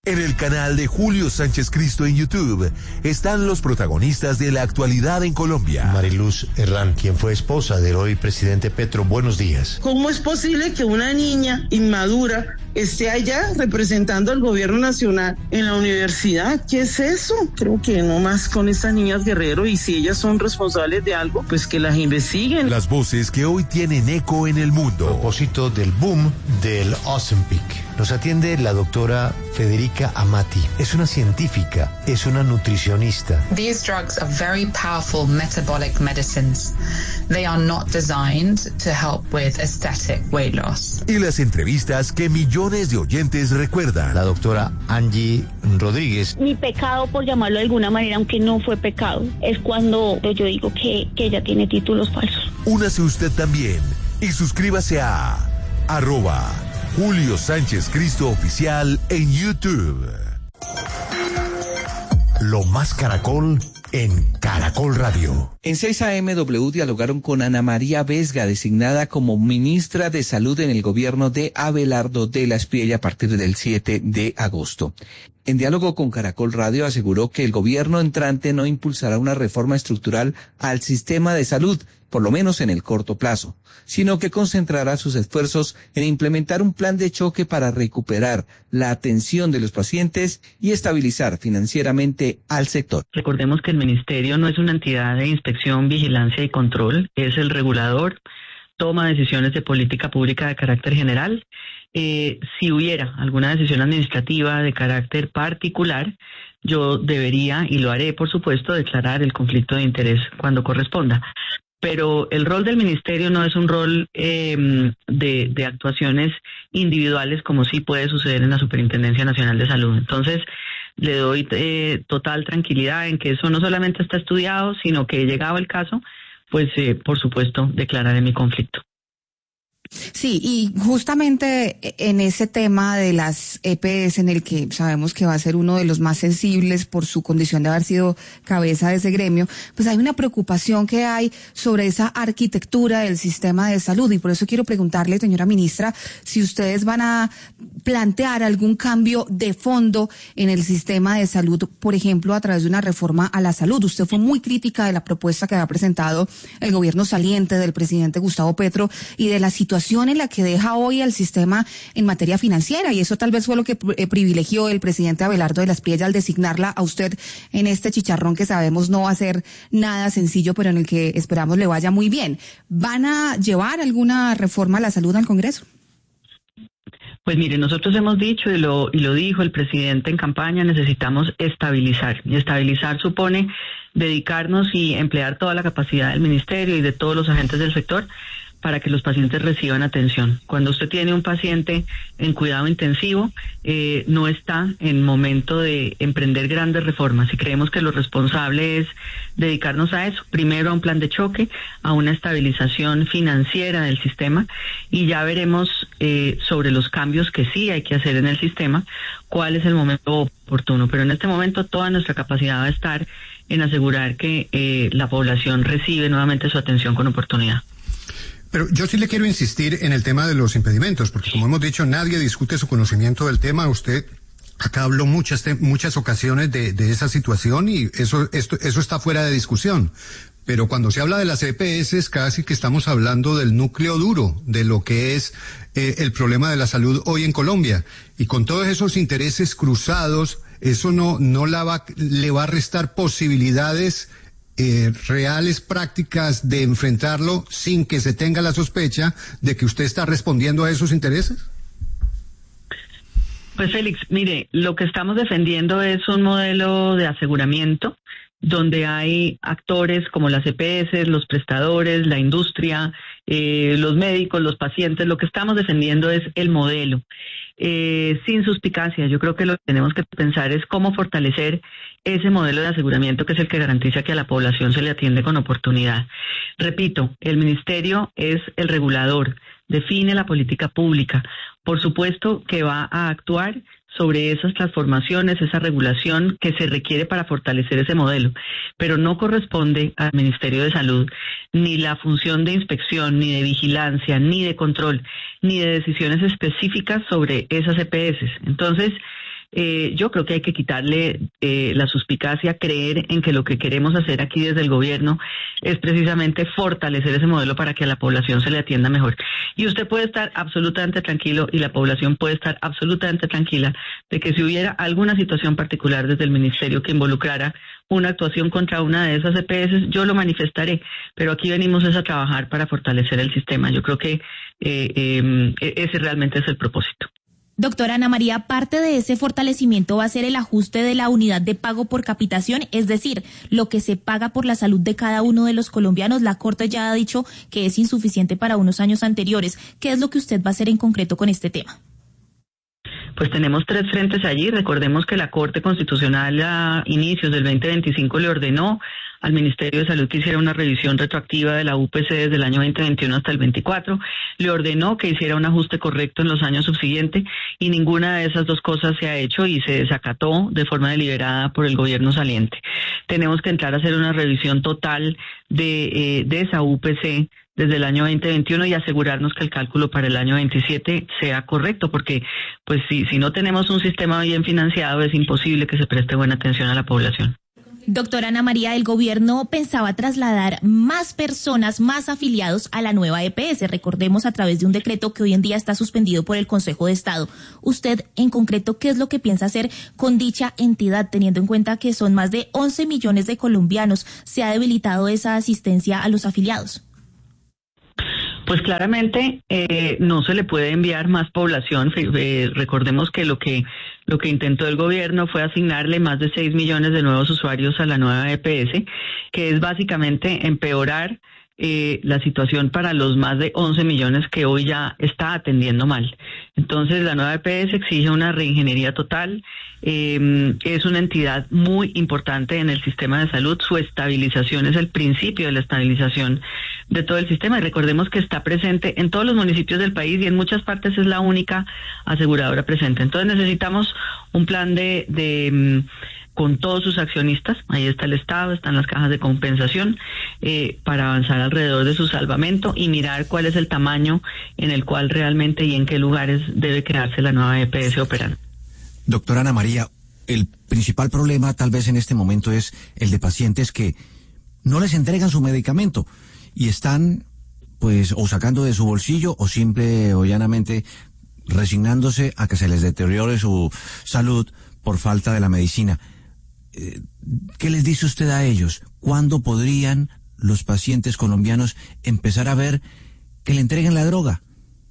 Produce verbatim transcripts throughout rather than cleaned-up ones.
En el canal de Julio Sánchez Cristo en YouTube están los protagonistas de la actualidad en Colombia. Mariluz Herrán, quien fue esposa del hoy presidente Petro, buenos días. ¿Cómo es posible que una niña inmadura esté allá representando al gobierno nacional en la universidad? ¿Qué es eso? Creo que no más con estas niñas Guerrero, y si ellas son responsables de algo, pues que las investiguen. Las voces que hoy tienen eco en el mundo. A propósito del boom del Ozempic, nos atiende la doctora Federica Amati. Es una científica, es una nutricionista. These drugs are very powerful metabolic medicines. They are not designed to help with aesthetic weight loss. Y las entrevistas que millones de oyentes recuerdan. La doctora Angie Rodríguez. Mi pecado, por llamarlo de alguna manera, aunque no fue pecado, es cuando yo digo que, que ella tiene títulos falsos. Únase usted también y suscríbase a arroba Julio Sánchez Cristo Oficial en YouTube. Lo más Caracol en Caracol Radio. En seis A M W dialogaron con Ana María Vesga, designada como ministra de Salud en el gobierno de Abelardo de la Espriella a partir del siete de agosto. En diálogo con Caracol Radio aseguró que el gobierno entrante no impulsará una reforma estructural al sistema de salud, por lo menos en el corto plazo, sino que concentrará sus esfuerzos en implementar un plan de choque para recuperar la atención de los pacientes y estabilizar financieramente al sector. Recordemos que el ministerio no es una entidad de inspección, vigilancia y control, es el regulador, toma decisiones de política pública de carácter general. Eh, si hubiera alguna decisión administrativa de carácter particular, yo debería, y lo haré por supuesto, declarar el conflicto de interés cuando corresponda. Pero el rol del ministerio no es un rol eh, de, de actuaciones individuales como sí puede suceder en la Superintendencia Nacional de Salud. Entonces, le doy eh, total tranquilidad en que eso no solamente está estudiado, sino que llegado el caso, pues eh, por supuesto declararé mi conflicto. Sí, y justamente en ese tema de las E P S, en el que sabemos que va a ser uno de los más sensibles por su condición de haber sido cabeza de ese gremio, pues hay una preocupación que hay sobre esa arquitectura del sistema de salud, y por eso quiero preguntarle, señora ministra, si ustedes van a plantear algún cambio de fondo en el sistema de salud, por ejemplo, a través de una reforma a la salud. Usted fue muy crítica de la propuesta que había presentado el gobierno saliente del presidente Gustavo Petro y de la situación en la que deja hoy el sistema en materia financiera, y eso tal vez fue lo que eh, privilegió el presidente Abelardo de la Espriella al designarla a usted en este chicharrón que sabemos no va a ser nada sencillo, pero en el que esperamos le vaya muy bien. ¿Van a llevar alguna reforma a la salud al Congreso? Pues mire, nosotros hemos dicho, y lo, y lo dijo el presidente en campaña, necesitamos estabilizar. Y estabilizar supone dedicarnos y emplear toda la capacidad del ministerio y de todos los agentes del sector para que los pacientes reciban atención. Cuando usted tiene un paciente en cuidado intensivo, eh, no está en momento de emprender grandes reformas, y creemos que lo responsable es dedicarnos a eso. Primero a un plan de choque, a una estabilización financiera del sistema, y ya veremos eh, sobre los cambios que sí hay que hacer en el sistema, cuál es el momento oportuno. Pero en este momento toda nuestra capacidad va a estar en asegurar que eh, la población recibe nuevamente su atención con oportunidad. Pero yo sí le quiero insistir en el tema de los impedimentos, porque como hemos dicho, nadie discute su conocimiento del tema. Usted acá habló muchas muchas ocasiones de, de esa situación, y eso esto eso está fuera de discusión. Pero cuando se habla de las E P S, casi que estamos hablando del núcleo duro de lo que es eh, el problema de la salud hoy en Colombia. Y con todos esos intereses cruzados, eso no no la va, le va a restar posibilidades Eh, reales, prácticas de enfrentarlo sin que se tenga la sospecha de que usted está respondiendo a esos intereses? Pues Félix, mire, lo que estamos defendiendo es un modelo de aseguramiento donde hay actores como las E P S, los prestadores, la industria, eh, los médicos, los pacientes. Lo que estamos defendiendo es el modelo. Eh, sin suspicacia, yo creo que lo que tenemos que pensar es cómo fortalecer ese modelo de aseguramiento, que es el que garantiza que a la población se le atiende con oportunidad. Repito, el ministerio es el regulador, define la política pública. Por supuesto que va a actuar sobre esas transformaciones, esa regulación que se requiere para fortalecer ese modelo, pero no corresponde al Ministerio de Salud ni la función de inspección, ni de vigilancia, ni de control, ni de decisiones específicas sobre esas E P S. Entonces, eh, yo creo que hay que quitarle eh, la suspicacia, creer en que lo que queremos hacer aquí desde el gobierno es precisamente fortalecer ese modelo para que a la población se le atienda mejor. Y usted puede estar absolutamente tranquilo y la población puede estar absolutamente tranquila de que si hubiera alguna situación particular desde el ministerio que involucrara una actuación contra una de esas E P S, yo lo manifestaré, pero aquí venimos es a trabajar para fortalecer el sistema. Yo creo que eh, eh, ese realmente es el propósito. Doctora Ana María, parte de ese fortalecimiento va a ser el ajuste de la unidad de pago por capitación, es decir, lo que se paga por la salud de cada uno de los colombianos. La Corte ya ha dicho que es insuficiente para unos años anteriores. ¿Qué es lo que usted va a hacer en concreto con este tema? Pues tenemos tres frentes allí. Recordemos que la Corte Constitucional a inicios del veinte veinticinco le ordenó al Ministerio de Salud que hiciera una revisión retroactiva de la U P C desde el año veinte veintiuno hasta el veinticuatro, le ordenó que hiciera un ajuste correcto en los años subsiguientes y ninguna de esas dos cosas se ha hecho y se desacató de forma deliberada por el gobierno saliente. Tenemos que entrar a hacer una revisión total de, eh, de esa U P C desde el año veinte veintiuno y asegurarnos que el cálculo para el año veintisiete sea correcto, porque pues si, si no tenemos un sistema bien financiado es imposible que se preste buena atención a la población. Doctora Ana María, el gobierno pensaba trasladar más personas, más afiliados a la nueva E P S, recordemos a través de un decreto que hoy en día está suspendido por el Consejo de Estado. Usted, en concreto, ¿qué es lo que piensa hacer con dicha entidad, teniendo en cuenta que son más de once millones de colombianos? ¿Se ha debilitado esa asistencia a los afiliados? Pues claramente eh, no se le puede enviar más población. Eh, recordemos que lo que lo que intentó el gobierno fue asignarle más de seis millones de nuevos usuarios a la nueva E P S, que es básicamente empeorar eh, la situación para los más de once millones que hoy ya está atendiendo mal. Entonces la nueva E P S exige una reingeniería total. Eh, es una entidad muy importante en el sistema de salud. Su estabilización es el principio de la estabilización de todo el sistema y recordemos que está presente en todos los municipios del país y en muchas partes es la única aseguradora presente. Entonces necesitamos un plan de, de con todos sus accionistas, ahí está el Estado, están las cajas de compensación, eh, para avanzar alrededor de su salvamento y mirar cuál es el tamaño en el cual realmente y en qué lugares debe crearse la nueva E P S operando. Doctora Ana María, el principal problema tal vez en este momento es el de pacientes que no les entregan su medicamento y están pues o sacando de su bolsillo o simple o llanamente resignándose a que se les deteriore su salud por falta de la medicina. ¿Qué les dice usted a ellos? ¿Cuándo podrían los pacientes colombianos empezar a ver que le entreguen la droga?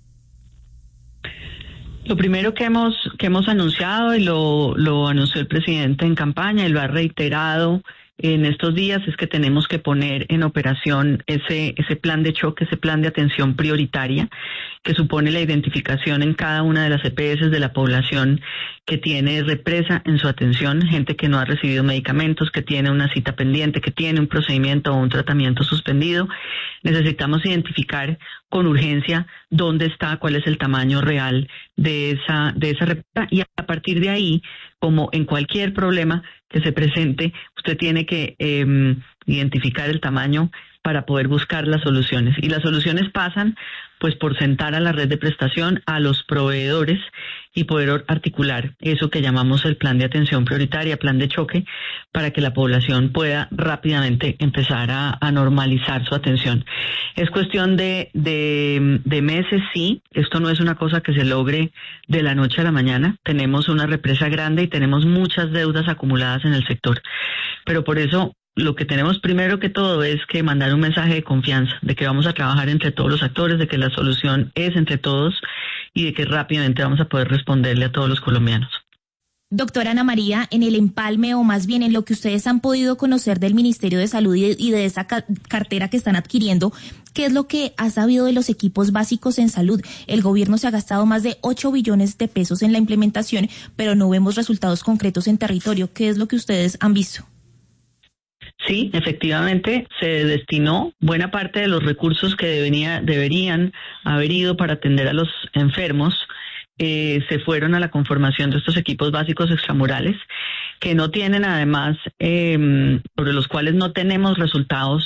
Lo primero que hemos que hemos anunciado y lo, lo anunció el presidente en campaña y lo ha reiterado en estos días es que tenemos que poner en operación ese ese plan de choque, ese plan de atención prioritaria que supone la identificación en cada una de las E P S de la población que tiene represa en su atención, gente que no ha recibido medicamentos, que tiene una cita pendiente, que tiene un procedimiento o un tratamiento suspendido. Necesitamos identificar con urgencia dónde está, cuál es el tamaño real de esa de esa represa y a partir de ahí, como en cualquier problema que se presente, usted tiene que eh, identificar el tamaño para poder buscar las soluciones. Y las soluciones pasan pues por sentar a la red de prestación, a los proveedores y poder articular eso que llamamos el plan de atención prioritaria, plan de choque, para que la población pueda rápidamente empezar a, a normalizar su atención. Es cuestión de, de, de meses, sí. Esto no es una cosa que se logre de la noche a la mañana. Tenemos una represa grande y tenemos muchas deudas acumuladas en el sector. Pero por eso lo que tenemos primero que todo es que mandar un mensaje de confianza, de que vamos a trabajar entre todos los actores, de que la solución es entre todos y de que rápidamente vamos a poder responderle a todos los colombianos. Doctora Ana María, en el empalme o más bien en lo que ustedes han podido conocer del Ministerio de Salud y de, y de esa ca- cartera que están adquiriendo, ¿qué es lo que ha sabido de los equipos básicos en salud? El gobierno se ha gastado más de ocho billones de pesos en la implementación, pero no vemos resultados concretos en territorio. ¿Qué es lo que ustedes han visto? Sí, efectivamente, se destinó buena parte de los recursos que devenía, deberían haber ido para atender a los enfermos, eh, se fueron a la conformación de estos equipos básicos extramurales, que no tienen además, eh, sobre los cuales no tenemos resultados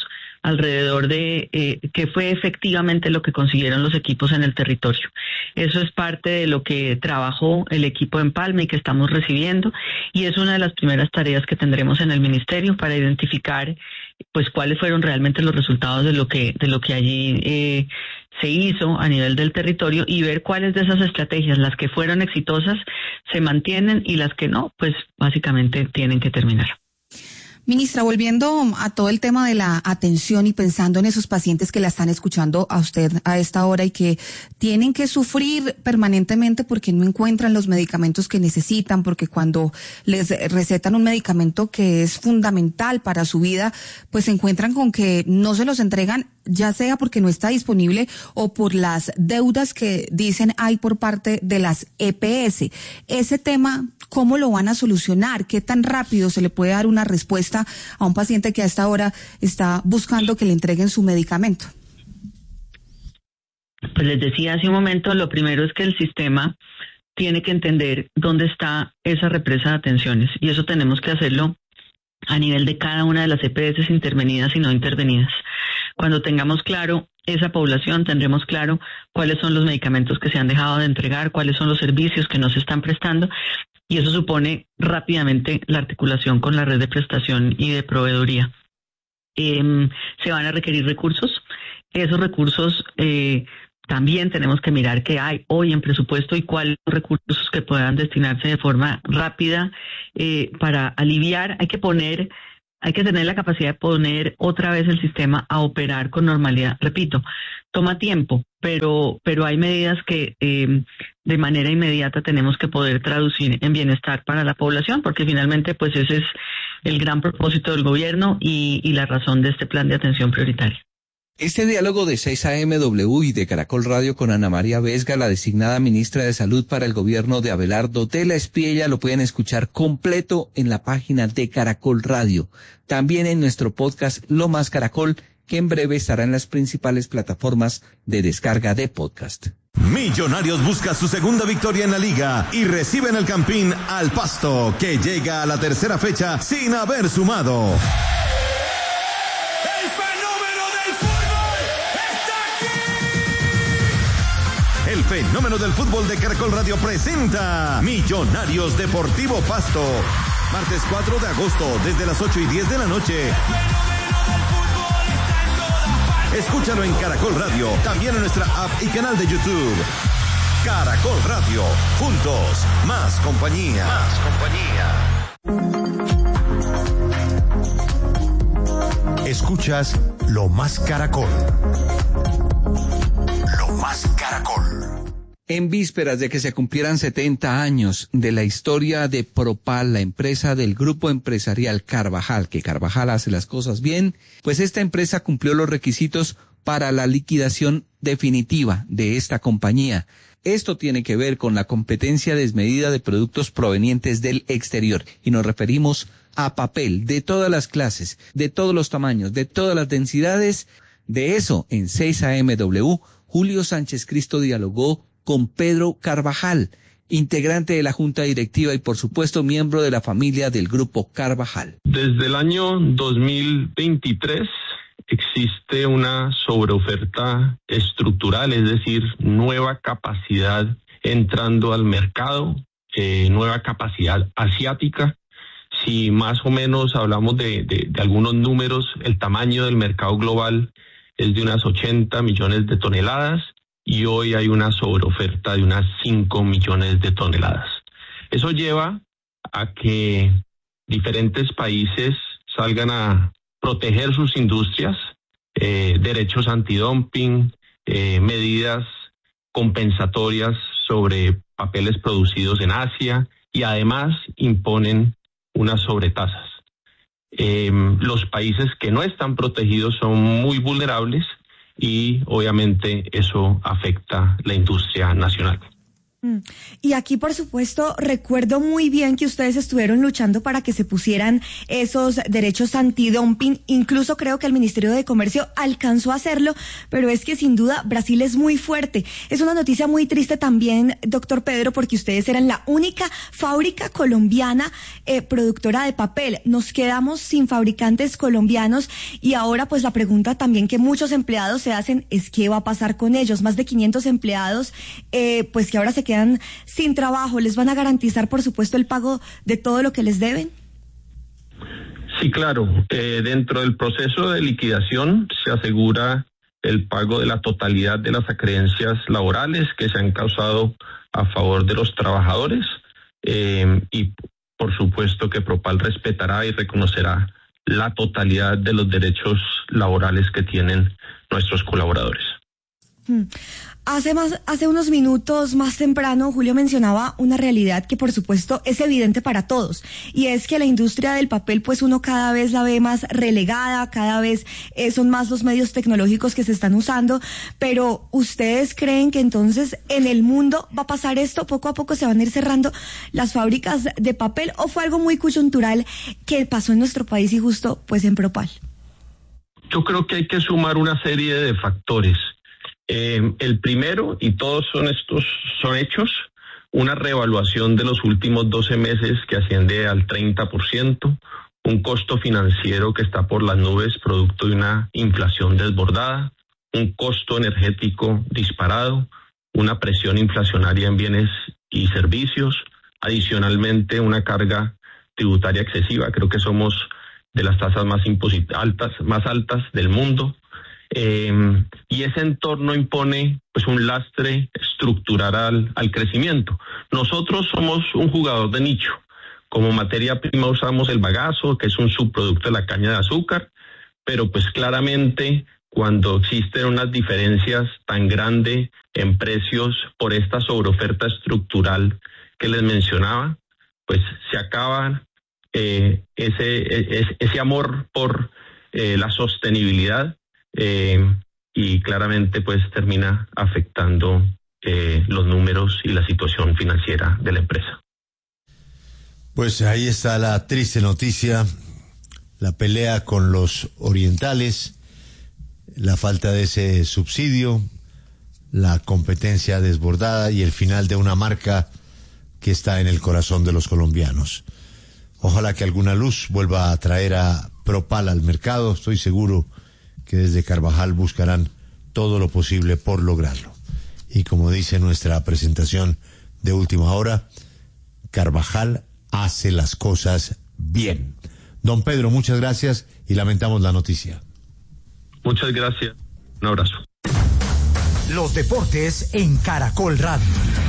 alrededor de eh, qué fue efectivamente lo que consiguieron los equipos en el territorio. Eso es parte de lo que trabajó el equipo en Palma y que estamos recibiendo, y es una de las primeras tareas que tendremos en el ministerio para identificar pues cuáles fueron realmente los resultados de lo que de lo que allí eh, se hizo a nivel del territorio, y ver cuáles de esas estrategias, las que fueron exitosas, se mantienen y las que no, pues básicamente tienen que terminar. Ministra, volviendo a todo el tema de la atención y pensando en esos pacientes que la están escuchando a usted a esta hora y que tienen que sufrir permanentemente porque no encuentran los medicamentos que necesitan, porque cuando les recetan un medicamento que es fundamental para su vida, pues se encuentran con que no se los entregan, ya sea porque no está disponible o por las deudas que dicen hay por parte de las E P S. Ese tema, ¿cómo lo van a solucionar? ¿Qué tan rápido se le puede dar una respuesta a un paciente que a esta hora está buscando que le entreguen su medicamento? Pues les decía hace un momento, lo primero es que el sistema tiene que entender dónde está esa represa de atenciones, y eso tenemos que hacerlo a nivel de cada una de las E P S intervenidas y no intervenidas. Cuando tengamos claro esa población, tendremos claro cuáles son los medicamentos que se han dejado de entregar, cuáles son los servicios que no se están prestando, y eso supone rápidamente la articulación con la red de prestación y de proveeduría. Eh, se van a requerir recursos. Esos recursos eh, también tenemos que mirar qué hay hoy en presupuesto y cuáles son los recursos que puedan destinarse de forma rápida eh, para aliviar. Hay que poner... Hay que tener la capacidad de poner otra vez el sistema a operar con normalidad. Repito, toma tiempo, pero pero hay medidas que eh, de manera inmediata tenemos que poder traducir en bienestar para la población, porque finalmente pues ese es el gran propósito del gobierno y, y la razón de este plan de atención prioritaria. Este diálogo de seis A M W y de Caracol Radio con Ana María Vesga, la designada ministra de Salud para el gobierno de Abelardo de la Espriella, lo pueden escuchar completo en la página de Caracol Radio. También en nuestro podcast Lo Más Caracol, que en breve estará en las principales plataformas de descarga de podcast. Millonarios busca su segunda victoria en la liga y recibe en el Campín al Pasto, que llega a la tercera fecha sin haber sumado. El fenómeno del fútbol de Caracol Radio presenta Millonarios Deportivo Pasto. Martes cuatro de agosto, desde las ocho y diez de la noche. Escúchalo en Caracol Radio, también en nuestra app y canal de YouTube. Caracol Radio, juntos, más compañía. Más compañía. Escuchas Lo Más Caracol. Lo Más Caracol. En vísperas de que se cumplieran setenta años de la historia de Propal, la empresa del grupo empresarial Carvajal, que Carvajal hace las cosas bien, pues esta empresa cumplió los requisitos para la liquidación definitiva de esta compañía. Esto tiene que ver con la competencia desmedida de productos provenientes del exterior, y nos referimos a papel de todas las clases, de todos los tamaños, de todas las densidades. De eso, en seis A M W, Julio Sánchez Cristo dialogó con Pedro Carvajal, integrante de la Junta Directiva y por supuesto miembro de la familia del Grupo Carvajal. Desde el año dos mil veintitrés existe una sobreoferta estructural, es decir, nueva capacidad entrando al mercado, eh, nueva capacidad asiática. Si más o menos hablamos de, de, de algunos números, el tamaño del mercado global es de unas ochenta millones de toneladas. Y hoy hay una sobreoferta de unas cinco millones de toneladas. Eso lleva a que diferentes países salgan a proteger sus industrias, eh, derechos antidumping, eh, medidas compensatorias sobre papeles producidos en Asia, y además imponen unas sobretasas. Eh, los países que no están protegidos son muy vulnerables, y obviamente eso afecta la industria nacional. Y aquí, por supuesto, recuerdo muy bien que ustedes estuvieron luchando para que se pusieran esos derechos antidumping. Incluso creo que el Ministerio de Comercio alcanzó a hacerlo, pero es que sin duda Brasil es muy fuerte. Es una noticia muy triste también, doctor Pedro, porque ustedes eran la única fábrica colombiana eh, productora de papel. Nos quedamos sin fabricantes colombianos y ahora pues la pregunta también que muchos empleados se hacen es ¿qué va a pasar con ellos? Más de quinientos empleados eh, pues que ahora se quedan quedan sin trabajo. ¿Les van a garantizar, por supuesto, el pago de todo lo que les deben? Sí, claro. Eh, dentro del proceso de liquidación se asegura el pago de la totalidad de las acreencias laborales que se han causado a favor de los trabajadores eh, y, por supuesto, que Propal respetará y reconocerá la totalidad de los derechos laborales que tienen nuestros colaboradores. Hmm. Hace más, hace unos minutos más temprano, Julio mencionaba una realidad que por supuesto es evidente para todos, y es que la industria del papel pues uno cada vez la ve más relegada, cada vez eh, son más los medios tecnológicos que se están usando, pero ¿ustedes creen que entonces en el mundo va a pasar esto? ¿Poco a poco se van a ir cerrando las fábricas de papel o fue algo muy coyuntural que pasó en nuestro país y justo pues en Propal? Yo creo que hay que sumar una serie de factores. Eh, el primero, y todos son estos, son hechos, una reevaluación de los últimos doce meses que asciende al treinta por ciento, un costo financiero que está por las nubes producto de una inflación desbordada, un costo energético disparado, una presión inflacionaria en bienes y servicios, adicionalmente una carga tributaria excesiva. Creo que somos de las tasas más imposit- altas, más altas del mundo. Eh, y ese entorno impone pues un lastre estructural al, al crecimiento. Nosotros somos un jugador de nicho. Como materia prima usamos el bagazo, que es un subproducto de la caña de azúcar, pero pues claramente cuando existen unas diferencias tan grandes en precios por esta sobreoferta estructural que les mencionaba, pues se acaba eh, ese, ese, ese amor por eh, la sostenibilidad. Eh, y claramente pues termina afectando eh, los números y la situación financiera de la empresa. Pues ahí está la triste noticia, la pelea con los orientales, la falta de ese subsidio, la competencia desbordada y el final de una marca que está en el corazón de los colombianos. Ojalá que alguna luz vuelva a traer a Propal al mercado. Estoy seguro que desde Carvajal buscarán todo lo posible por lograrlo. Y como dice nuestra presentación de última hora, Carvajal hace las cosas bien. Don Pedro, muchas gracias y lamentamos la noticia. Muchas gracias. Un abrazo. Los deportes en Caracol Radio.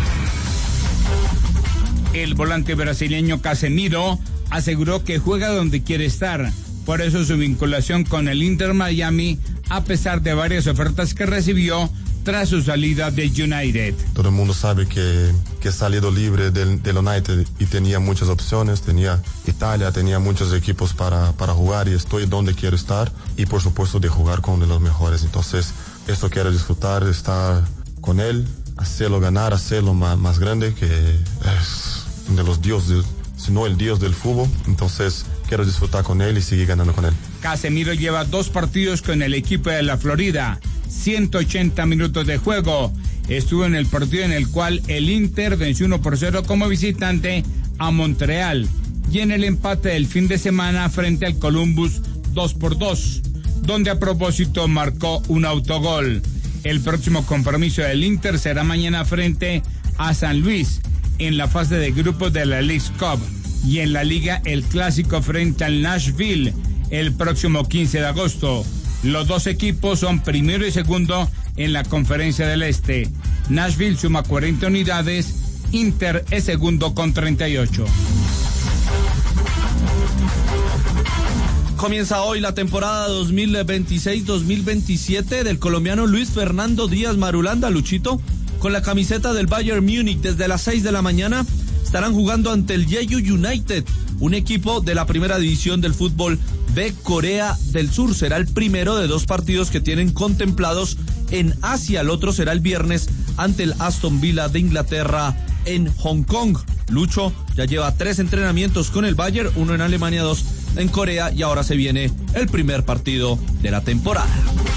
El volante brasileño Casemiro aseguró que juega donde quiere estar. Por eso su vinculación con el Inter Miami, a pesar de varias ofertas que recibió tras su salida del United. Todo el mundo sabe que, que he salido libre del, del United y tenía muchas opciones, tenía Italia, tenía muchos equipos para, para jugar y estoy donde quiero estar y por supuesto de jugar con uno de los mejores. Entonces, esto quiero disfrutar, estar con él, hacerlo ganar, hacerlo más, más grande, que es uno de los dioses, si no el dios del fútbol. Entonces, quiero disfrutar con él y seguir ganando con él. Casemiro lleva dos partidos con el equipo de la Florida, ciento ochenta minutos de juego. Estuvo en el partido en el cual el Inter venció uno por cero como visitante a Montreal y en el empate del fin de semana frente al Columbus dos por dos, donde a propósito marcó un autogol. El próximo compromiso del Inter será mañana frente a San Luis en la fase de grupos de la Leagues Cup. Y en la liga el clásico frente al Nashville el próximo quince de agosto. Los dos equipos son primero y segundo en la Conferencia del Este. Nashville suma cuarenta unidades, Inter es segundo con treinta y ocho. Comienza hoy la temporada dos mil veintiséis dos mil veintisiete del colombiano Luis Fernando Díaz Marulanda, Luchito, con la camiseta del Bayern Múnich. Desde las seis de la mañana estarán jugando ante el Jeju United, un equipo de la primera división del fútbol de Corea del Sur. Será el primero de dos partidos que tienen contemplados en Asia. El otro será el viernes ante el Aston Villa de Inglaterra en Hong Kong. Lucho ya lleva tres entrenamientos con el Bayern, uno en Alemania, dos en Corea, y ahora se viene el primer partido de la temporada.